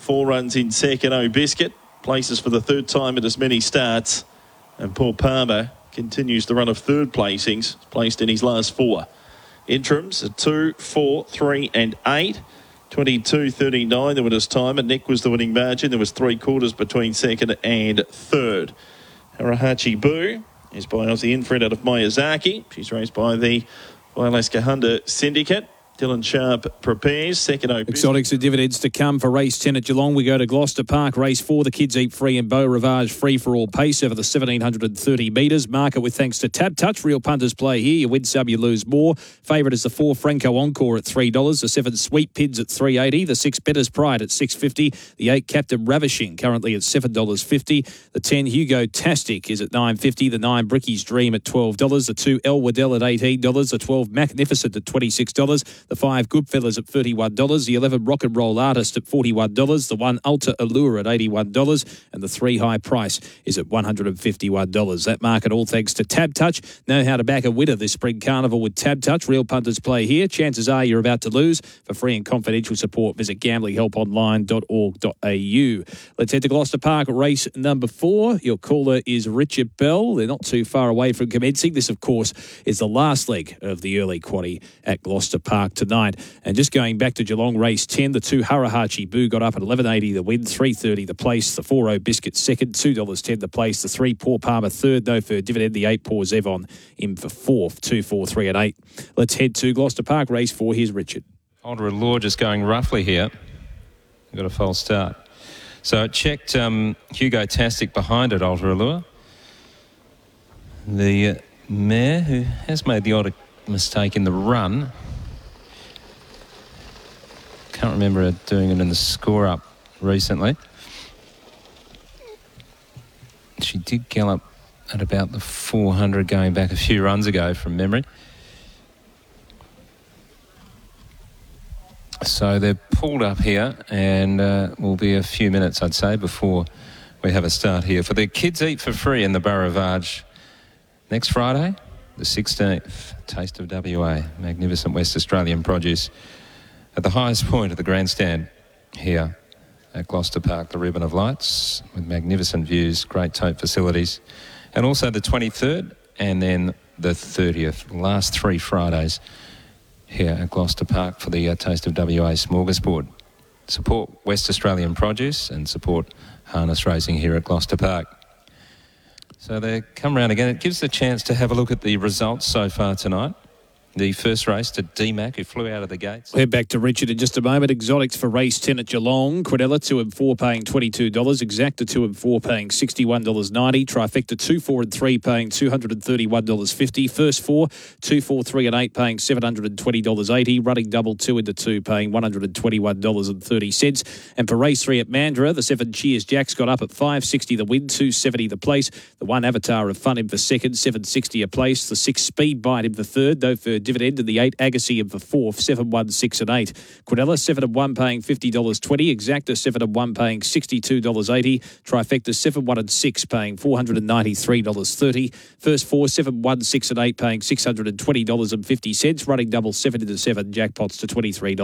4 runs in second, O Biscuit. Places for the third time at as many starts. And Paul Palmer continues the run of third placings, placed in his last 4. Interims at 2, 4, 3 and 8. 22.39 the winner's time, and Nick was the winning margin. There was 3 quarters between second and third. Harahachi Boo is by Aussie Infred out of Miyazaki. She's raced by the Waialaska Honda Syndicate. Dylan Sharp prepares. Second open. Exotics and dividends to come for race 10 at Geelong. We go to Gloucester Park. Race 4, the Kids Eat Free and Beau Rivage free for all pace over the 1,730 metres. Market with thanks to Tab Touch. Real punters play here. You win some, you lose more. Favourite is the 4 Franco Encore at $3. The 7 Sweet Pids at $3.80. The 6 Better's Pride at $6.50. The 8 Captain Ravishing currently at $7.50. The 10 Hugo Tastic is at $9.50. The 9 Bricky's Dream at $12. The 2 El Waddell at $18. The 12 Magnificent at $26. The 5 Goodfellas at $31. The 11 Rock and Roll Artist at $41. The 1 Ultra Allure at $81. And the 3 High Price is at $151. That market all thanks to Tab Touch. Know how to back a winner this spring carnival with Tab Touch. Real punters play here. Chances are you're about to lose. For free and confidential support, visit gamblinghelponline.org.au. Let's head to Gloucester Park, race number 4. Your caller is Richard Bell. They're not too far away from commencing. This, of course, is the last leg of the early quaddie at Gloucester Park tonight. And just going back to Geelong, race 10, the 2 Harahachi Boo got up at $11.80 the win, $3.30 the place, the 4 O Biscuit second, $2.10 the place, the 3 Paul Palmer third, no fur dividend, the 8 Paul Zevon in for fourth, 2, 4, 3 and 8. Let's head to Gloucester Park, race 4. Here's Richard. Ultra Allure just going roughly here. Got a false start. So it checked Hugo Tastic behind it, Ultra Allure. The mare who has made the odd mistake in the run. Can't remember her doing it in the score-up recently. She did gallop at about the 400 going back a few runs ago from memory. So they're pulled up here and will be a few minutes, I'd say, before we have a start here. For the Kids Eat for Free in the Beau Rivage next Friday, the 16th, Taste of WA, magnificent West Australian produce. At the highest point of the grandstand here at Gloucester Park, the Ribbon of Lights, with magnificent views, great tote facilities. And also the 23rd and then the 30th, last 3 Fridays here at Gloucester Park for the Taste of WA smorgasbord. Support West Australian produce and support harness racing here at Gloucester Park. So they come round again. It gives the chance to have a look at the results so far tonight. The first race to D-Mac, who flew out of the gates. Head back to Richard in just a moment. Exotics for race 10 at Geelong. Quadella 2 and 4 paying $22. Exacta 2 and 4 paying $61.90. Trifecta 2, 4 and 3 paying $231.50. First 4, 2, 4, 3 and 8 paying $720.80. Running double 2 into 2 paying $121.30. And for race 3 at Mandurah, the 7 Cheers Jacks got up at $5.60 the win, $2.70 the place. The 1 Avatar of Fun in for second, $7.60 a place. The 6 Speed Bite in for third, no for dividend, and the 8 Agassi in for fourth, 7, 1, 6 and 8. Quadella 7 and 1 paying $50.20. Exacta 7 and 1 paying $62.80. Trifecta 7, 1 and 6 paying $493.30. First 4, 7, 1, 6 and 8 paying $620.50. Running double 7 into 7 jackpots to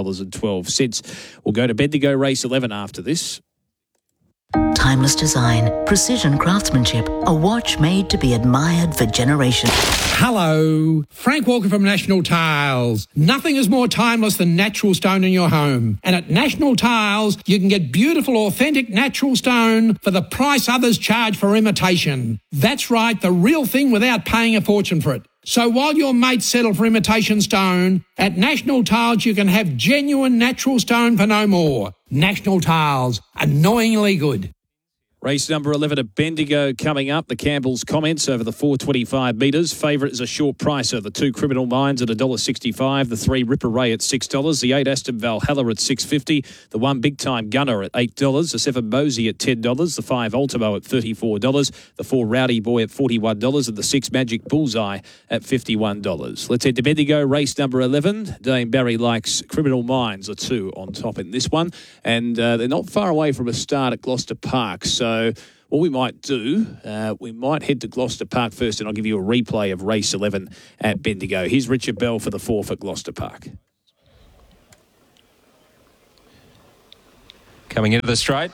$23.12. We'll go to Bendigo race 11 after this. Timeless design, precision craftsmanship, a watch made to be admired for generations. Hello, Frank Walker from National Tiles. Nothing is more timeless than natural stone in your home. And at National Tiles, you can get beautiful, authentic natural stone for the price others charge for imitation. That's right, the real thing without paying a fortune for it. So while your mates settle for imitation stone, at National Tiles you can have genuine natural stone for no more. National Tiles, annoyingly good. Race number 11 at Bendigo coming up. The Campbell's comments over the 425 metres. Favourite is a short pricer. The 2 Criminal Minds at $1.65. The 3 Ripper Ray at $6. The 8 Aston Valhalla at $6.50. The 1 Big Time Gunner at $8. The 7 Mosey at $10. The 5 Ultimo at $34. The 4 Rowdy Boy at $41. And the 6 Magic Bullseye at $51. Let's head to Bendigo. Race number 11. Dame Barry likes Criminal Minds, the 2 on top in this one. And they're not far away from a start at Gloucester Park. So what we might do, we might head to Gloucester Park first, and I'll give you a replay of race 11 at Bendigo. Here's Richard Bell for the 4 for Gloucester Park. Coming into the straight.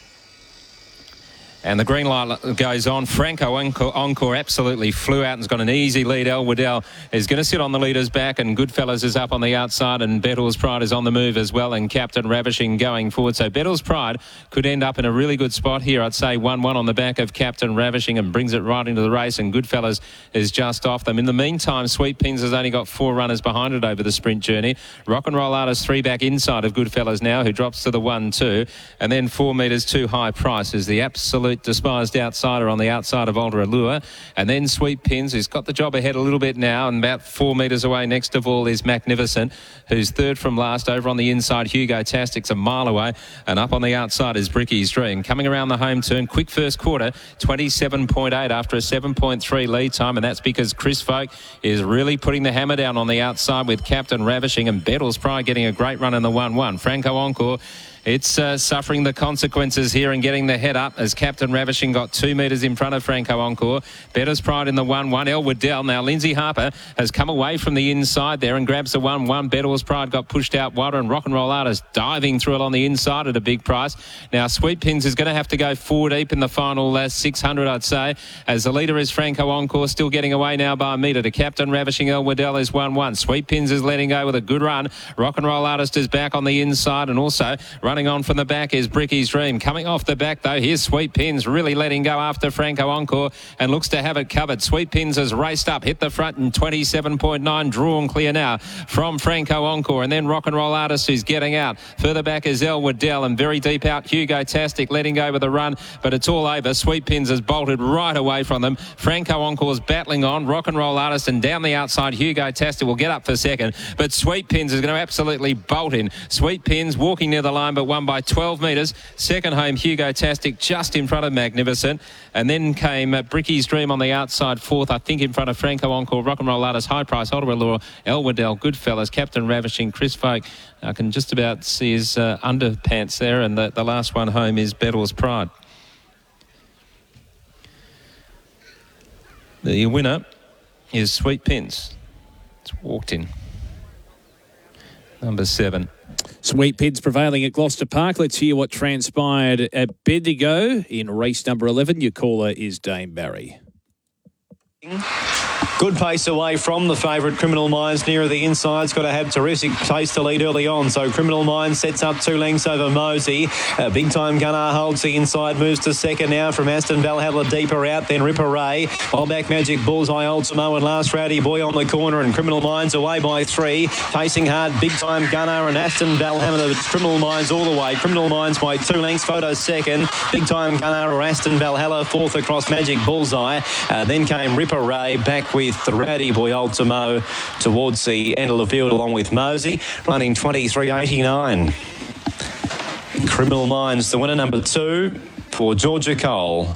And the green light goes on. Franco Encore absolutely flew out and has got an easy lead. El Waddell is going to sit on the leader's back, and Goodfellas is up on the outside, and Bettles Pride is on the move as well, and Captain Ravishing going forward. So Bettles Pride could end up in a really good spot here. I'd say 1-1 on the back of Captain Ravishing and brings it right into the race, and Goodfellas is just off them. In the meantime, Sweet Pins has only got 4 runners behind it over the sprint journey. Rock and Roll Artist 3 back inside of Goodfellas now, who drops to the 1-2, and then 4 metres too high price is the absolute despised outsider on the outside of Alder Allure, and then Sweet Pins, who's got the job ahead a little bit now, and about 4 metres away next of all is Magnificent, who's third from last. Over on the inside, Hugo Tastic's a mile away, and up on the outside is Bricky's Dream. Coming around the home turn, quick first quarter, 27.8 after a 7.3 lead time, and that's because Chris Folk is really putting the hammer down on the outside with Captain Ravishing, and Bettles Pride getting a great run in the 1-1. Franco Encore, it's suffering the consequences here and getting the head up as Captain Ravishing got 2 metres in front of Franco Encore. Betters Pride in the 1-1. El Waddell. Now Lindsay Harper has come away from the inside there and grabs the 1-1. Bettles Pride got pushed out wider, and Rock and Roll Artist diving through it on the inside at a big price. Now Sweet Pins is going to have to go 4 deep in the final 600, I'd say, as the leader is Franco Encore, still getting away now by a metre to Captain Ravishing. El Waddell is 1-1. Sweet Pins is letting go with a good run. Rock and Roll Artist is back on the inside, and also running on from the back is Bricky's Dream. Coming off the back, though, here's Sweet Pins really letting go after Franco Encore and looks to have it covered. Sweet Pins has raced up, hit the front in 27.9, drawn clear now from Franco Encore, and then Rock and Roll Artist who's getting out. Further back is El Waddell, and very deep out Hugo Tastic letting go with a run, but it's all over. Sweet Pins has bolted right away from them. Franco Encore's battling on. Rock and Roll Artist, and down the outside Hugo Tastic will get up for second, but Sweet Pins is going to absolutely bolt in. Sweet Pins walking near the line, but won by 12 metres. Second home, Hugo Tastic just in front of Magnificent. And then came Bricky's Dream on the outside, fourth, I think, in front of Franco Encore, Rock and Roll Artist, High Price, Alder Allure, El Waddell, Goodfellas, Captain Ravishing, Chris Folk. I can just about see his underpants there. And the last one home is Bettles Pride. The winner is Sweet Pins. It's walked in. Number 7. Sweet Pins prevailing at Gloucester Park. Let's hear what transpired at Bendigo in race number 11. Your caller is Dame Barry. Good pace away from the favourite, Criminal Minds, nearer the inside. It's got to have terrific pace to lead early on. So Criminal Minds sets up 2 lengths over Mosey. Big Time Gunnar holds the inside, moves to second now from Aston Valhalla deeper out, then Ripper Ray. While back Magic Bullseye, Ultimo, and last Rowdy Boy on the corner, and Criminal Minds away by 3. Pacing hard, Big Time Gunnar and Aston Valhalla. Criminal Minds all the way. Criminal Minds by 2 lengths. Photo second. Big Time Gunnar or Aston Valhalla fourth across Magic Bullseye. Then came Ripper Ray back with the Rowdy Boy Ultimo towards the end of the field along with Mosey, running 23.89. Criminal Minds, the winner, number 2 for Georgia Cole.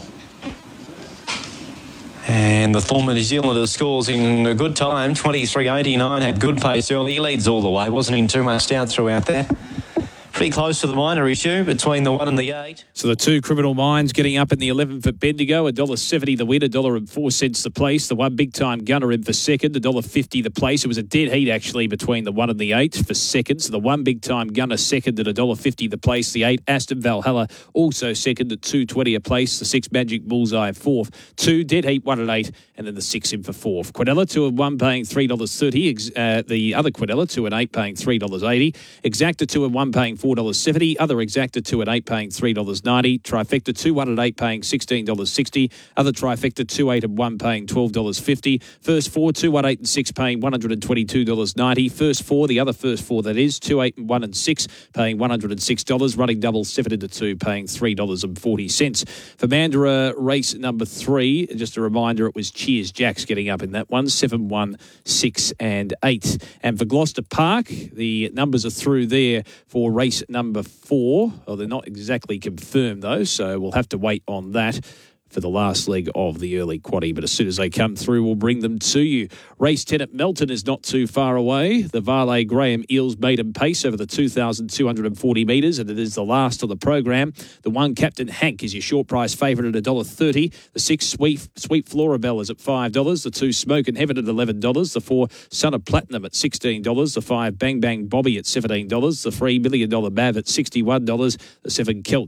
And the former New Zealander scores in a good time, 23.89, had good pace early. He leads all the way, wasn't in too much doubt throughout there. Pretty close to the minor issue between the 1 and the 8. So the 2 Criminal Minds getting up in the 11 for Bendigo, $1.70 the win, $1.04 the place. The 1 Big Time Gunner in for second, $1.50 the place. It was a dead heat actually between the 1 and the 8 for second. So the 1 Big Time Gunner second at $1.50 the place. The 8 Aston Valhalla also second at $2.20 a place. The 6 Magic Bullseye fourth. 2 dead heat, 1 and 8, and then the 6 in for fourth. Quinella 2 and 1 paying $3.30. The other Quinella 2 and 8 paying $3.80. Exacta 2 and 1 paying $4.70. Other Exacta 2 and 8 paying $3.90. Trifecta 2, 1 and 8 paying $16.60. Other Trifecta 2, 8 and 1 paying $12.50. First 4, 2, 1, 8 and 6 paying $122.90. First 4, the other first 4 that is, 2, 8 and 1 and 6 paying $106. Running double 7 into 2 paying $3.40. For Mandurah race number 3, just a reminder, it was Cheers Jacks getting up in that one, 7, 1, 6 and 8. And for Gloucester Park, the numbers are through there for race number 4. Well, they're not exactly confirmed though, so we'll have to wait on that. for the last leg of the early quaddie. But as soon as they come through, we'll bring them to you. Race 10 at Melton is not too far away. The Varley Graham Eels maiden pace over the 2,240 metres, and it is the last of the program. The 1 Captain Hank is your short price favourite at $1.30. The 6 Sweet Florabelle is at $5. The 2 Smoke in Heaven at $11. The 4 Son of Platinum at $16. The 5 Bang Bang Bobby at $17. The $3 Million Mav at $61. The 7 Kelt